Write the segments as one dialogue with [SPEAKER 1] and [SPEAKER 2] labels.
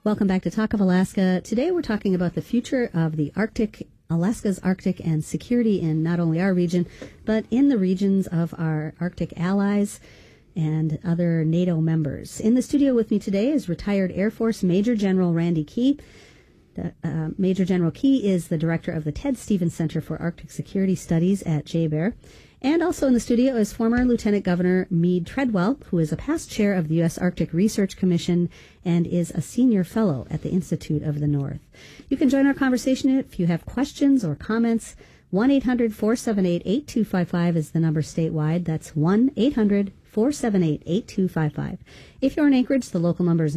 [SPEAKER 1] Welcome back to Talk of Alaska. Today we're talking about the future of the Arctic, Alaska's Arctic, and security in not only our region, but in the regions of our Arctic allies and other NATO members. In the studio with me today is retired Air Force Major General Randy Key. Major General Key is the director of the Ted Stevens Center for Arctic Security Studies at JBER. And also in the studio is former Lieutenant Governor Meade Treadwell, who is a past chair of the U.S. Arctic Research Commission and is a senior fellow at the Institute of the North. You can join our conversation if you have questions or comments. 1-800-478-8255 is the number statewide. That's 1-800-478-8255. If you're in Anchorage, the local number is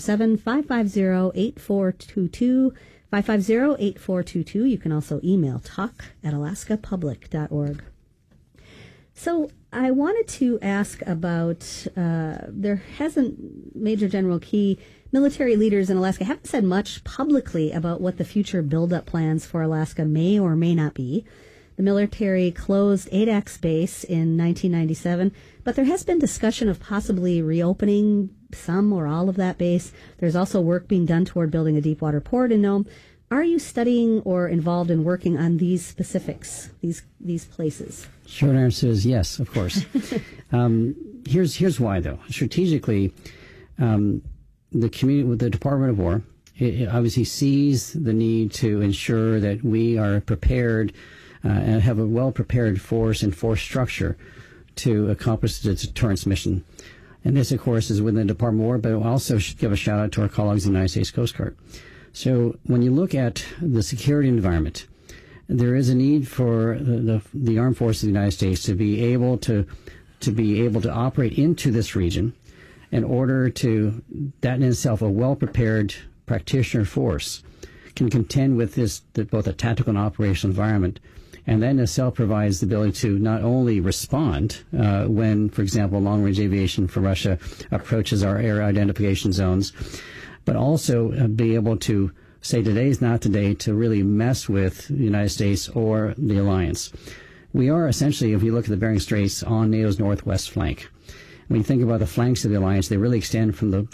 [SPEAKER 1] 907-550-8422. 550-8422. You can also email talk@alaskapublic.org. So I wanted to ask about, there hasn't, Major General Key, military leaders in Alaska haven't said much publicly about what the future buildup plans for Alaska may or may not be. The military closed Adax Base in 1997, but there has been discussion of possibly reopening some or all of that base. There's also work being done toward building a deepwater port in Nome. Are you studying or involved in working on these specifics, these places?
[SPEAKER 2] Short answer is yes, of course. Here's why, though. Strategically, the Department of War it obviously sees the need to ensure that we are prepared and have a well-prepared force and force structure to accomplish the deterrence mission. And this, of course, is within the Department of War, but I'll also give a shout-out to our colleagues in the United States Coast Guard. So when you look at the security environment, there is a need for the armed forces of the United States to be able to operate into this region in order to, that in itself, a well-prepared practitioner force can contend with both a tactical and operational environment. And that in itself provides the ability to not only respond when, for example, long-range aviation from Russia approaches our air identification zones, but also be able to say today's not today to really mess with the United States or the alliance. We are essentially, if you look at the Bering Straits, on NATO's northwest flank. When you think about the flanks of the alliance, they really extend from the